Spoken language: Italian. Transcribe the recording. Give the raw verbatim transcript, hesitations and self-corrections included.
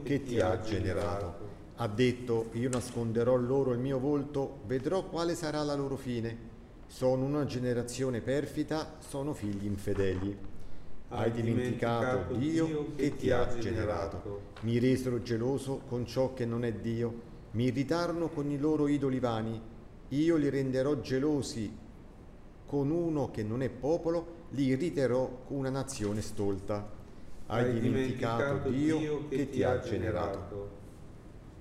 che ti ha generato. Ha detto: io nasconderò loro il mio volto, vedrò quale sarà la loro fine. Sono una generazione perfida, sono figli infedeli. Hai dimenticato Dio che ti ha generato. Mi resero geloso con ciò che non è Dio. Mi irritarono con i loro idoli vani. Io li renderò gelosi con uno che non è popolo, li irriterò con una nazione stolta. Hai dimenticato Dio che ti ha generato.